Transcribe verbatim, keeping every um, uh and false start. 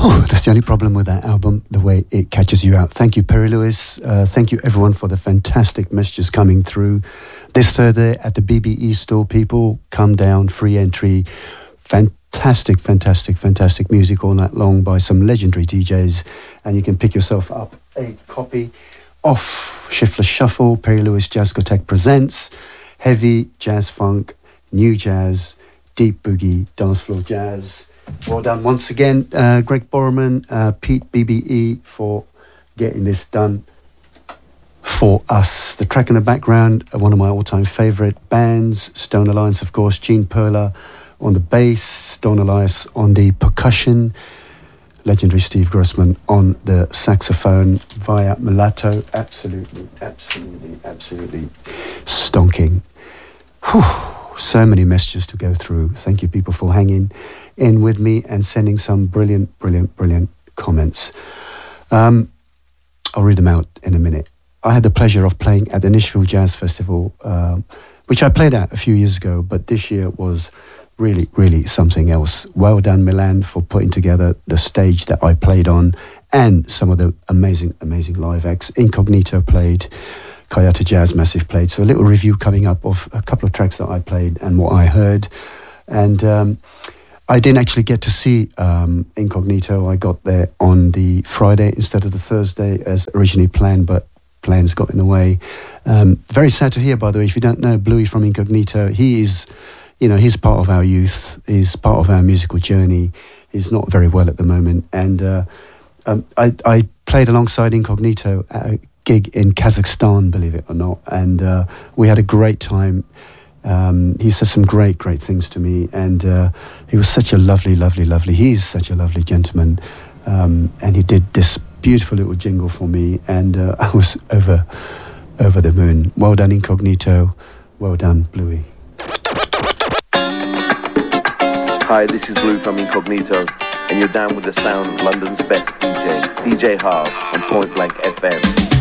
Whew, that's the only problem with that album, the way it catches you out. Thank you, Perry Lewis. Uh, thank you, everyone, for the fantastic messages coming through. This Thursday at the B B E store, people, come down, free entry. Fantastic, fantastic, fantastic music all night long by some legendary D Js. And you can pick yourself up a copy of Shiftless Shuffle, Perry Lewis Jazzcotheque presents heavy jazz funk, new jazz, deep boogie, dance floor jazz. Well done once again, uh, Greg Borman, uh, Pete B B E, for getting this done for us. The track in the background, uh, one of my all-time favourite bands, Stone Alliance, of course. Gene Perla on the bass, Stone Alliance on the percussion, legendary Steve Grossman on the saxophone via Mulatto. Absolutely, absolutely, absolutely stonking. Whew. So many messages to go through. Thank you, people, for hanging in with me and sending some brilliant, brilliant, brilliant comments. Um, I'll read them out in a minute. I had the pleasure of playing at the Nishville Jazz Festival, um, which I played at a few years ago, but this year was really, really something else. Well done, Milan, for putting together the stage that I played on and some of the amazing, amazing live acts. Incognito played, Kayata Jazz Massive played. So a little review coming up of a couple of tracks that I played and what I heard. And um, I didn't actually get to see um, Incognito. I got there on the Friday instead of the Thursday as originally planned, but plans got in the way. Um, very sad to hear, by the way, if you don't know Bluey from Incognito, he is, you know, he's part of our youth. He's part of our musical journey. He's not very well at the moment. And uh, um, I, I played alongside Incognito at a gig in Kazakhstan, believe it or not, and uh, we had a great time. Um, he said some great, great things to me, and uh, he was such a lovely, lovely, lovely, he's such a lovely gentleman, um, and he did this beautiful little jingle for me, and uh, I was over, over the moon. Well done, Incognito. Well done, Bluey. Hi, this is Blue from Incognito, and you're down with the sound of London's best D J, D J Harv, on Point Blank F M.